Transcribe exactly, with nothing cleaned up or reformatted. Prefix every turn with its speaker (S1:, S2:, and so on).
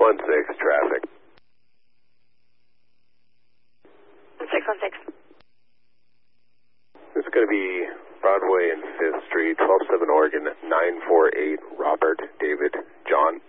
S1: one six, traffic.
S2: six one six.
S1: This is going to be Broadway and fifth Street, twelve seven Oregon, nine four eight, Robert, David, John.